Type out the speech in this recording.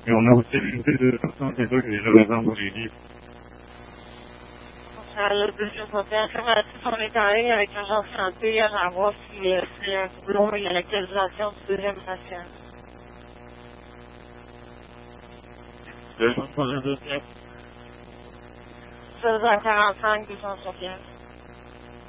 Et on a aussi l'unité de personnes qui est déjà présente dans les livres. Le 261, on est en ligne avec l'agence santé à voir si c'est un doublon et la localisation du deuxième patient. 245, 261.